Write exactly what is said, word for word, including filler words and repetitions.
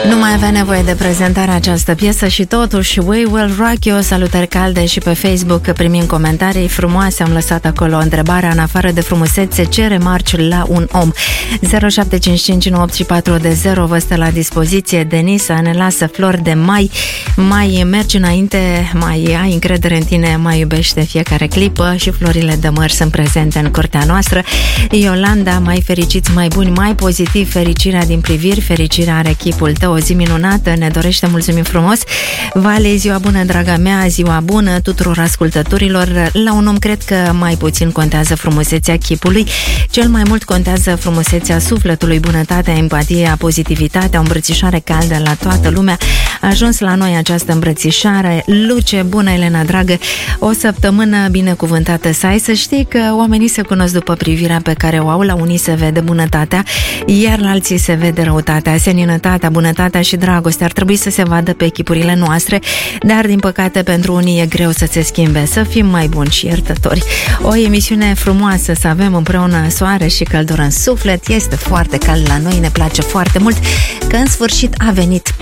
Nu mai avea nevoie de prezentarea această piesă și totuși We Will Rock You, salutări calde și pe Facebook primim comentarii frumoase, am lăsat acolo întrebarea: în afară de frumusețe, ce remarci la un om? zero șapte cinci cinci nouă opt patru de zero vă stă la dispoziție. Denisa ne lasă flori de mai, mai mergi înainte, mai ai încredere în tine, mai iubește fiecare clipă și florile de măr sunt prezente în curtea noastră. Iolanda, mai fericiți, mai buni, mai pozitiv, fericirea din priviri, fericirea are chipul tău, o zi minunată, ne dorește, mulțumim frumos. Vale, ziua bună, draga mea, ziua bună tuturor ascultătorilor. La un om cred că mai puțin contează frumusețea chipului, cel mai mult contează frumusețea sufletului, bunătatea, empatia, pozitivitatea, o îmbrățișare caldă la toată lumea. A ajuns la noi această îmbrățișare. Luce, bună, Elena, dragă, o săptămână binecuvântată să ai. Să știi că oamenii se cunosc după privirea pe care o au, la unii se vede bunătatea, iar la alții se vede răutatea, seninătatea, bunătatea și dragostea. Ar trebui să se vadă pe chipurile noastre, dar din păcate pentru unii e greu să se schimbe. Să fim mai buni și iertători. O emisiune frumoasă să avem împreună, soare și căldură în suflet. Este foarte cald la noi, ne place foarte mult că în sfârșit a venit